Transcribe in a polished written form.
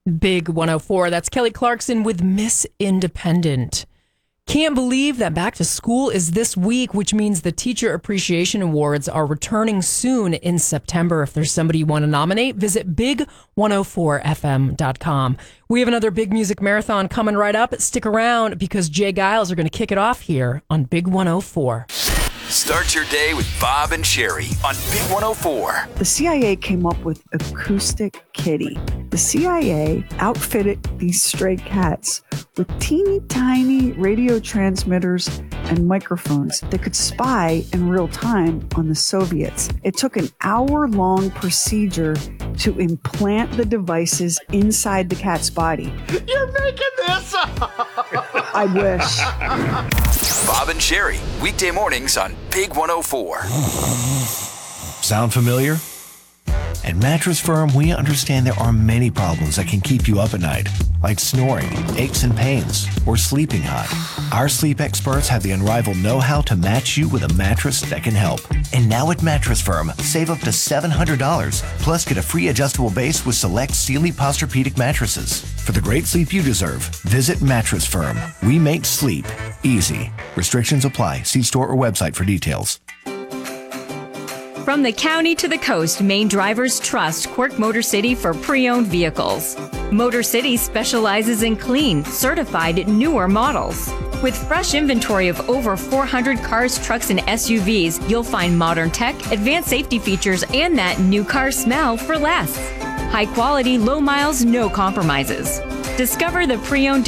Big 104. That's Kelly Clarkson with Miss Independent. Can't believe that back to school is this week, which means the Teacher Appreciation Awards are returning soon in September. If there's somebody you want to nominate, visit big104fm.com. We have another Big Music Marathon coming right up. Stick around because Jay Giles are going to kick it off here on Big 104. Start your day with Bob and Sherry on Big 104. The CIA came up with Acoustic Kitty. The CIA outfitted these stray cats with teeny tiny radio transmitters and microphones that could spy in real time on the Soviets. It took an hour-long procedure to implant the devices inside the cat's body. You're making this up! I wish. Bob and Sherry, weekday mornings on Big 104. Sound familiar? At Mattress Firm, we understand there are many problems that can keep you up at night, like snoring, aches and pains, or sleeping hot. Our sleep experts have the unrivaled know-how to match you with a mattress that can help. And now at Mattress Firm, save up to $700, plus get a free adjustable base with select Sealy Posturepedic mattresses. For the great sleep you deserve, visit Mattress Firm. We make sleep easy. Restrictions apply. See store or website for details. From the county to the coast, Maine drivers trust Quirk Motor City for pre-owned vehicles. Motor City specializes in clean, certified, newer models. With fresh inventory of over 400 cars, trucks, and SUVs, you'll find modern tech, advanced safety features, and that new car smell for less. High quality, low miles, no compromises. Discover the pre-owned